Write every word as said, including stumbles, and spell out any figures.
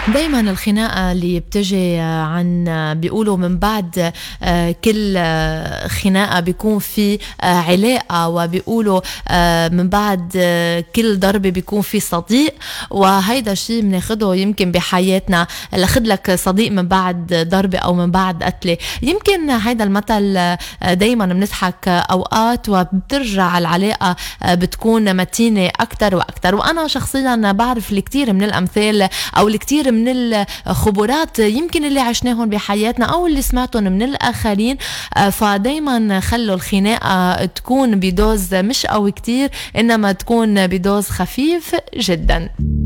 دايما الخناقة اللي بتجي عن بيقولوا من بعد كل خناقة بيكون في علاقة، وبيقولوا من بعد كل ضربة بيكون في صديق. وهيدا الشيء بناخده يمكن بحياتنا، لخد لك صديق من بعد ضربة أو من بعد قتلة. يمكن هيدا المثل دايما بنضحك أوقات وبترجع العلاقة بتكون متينة أكتر وأكتر. وأنا شخصيا بعرف الكثير من الأمثال أو الكثير من الخبرات يمكن اللي عشناهم بحياتنا أو اللي سمعتهم من الآخرين. فدايما خلوا الخناقة تكون بدوز مش قوي كتير، إنما تكون بدوز خفيف جدا.